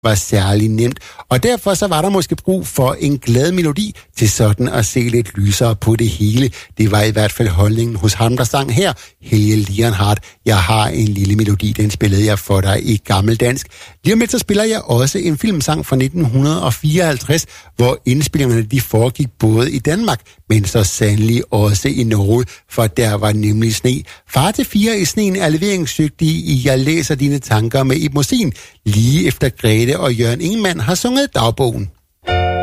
var særlig nemt. Og derfor så var der måske brug for en glad melodi til sådan at se lidt lysere på det hele. Det var i hvert fald holdningen hos ham, der sang her, Helge Leonhardt. Jeg har en lille melodi, den spillede jeg for dig i gammeldansk. Lige om lidt så spiller jeg også en filmsang fra 1954, hvor indspillingerne de foregik både i Danmark, men så sandelig også i Norge, for der var nemlig sne. Far til 4 i sneen er leveringsdygtig i Jeg læser dine tanker med Ib Mossin, lige efter Grete og Jørgen Ingemann har sunget dagbogen.